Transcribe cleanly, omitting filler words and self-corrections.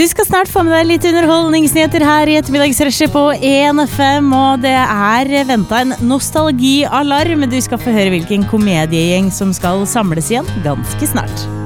Du skal snart få med deg litt underholdningsnyheter her i ettermiddagsrushet på 1FM, og det ventet en nostalgialarm. Du skal få høre hvilken komediegjeng som skal samles igjen ganske snart.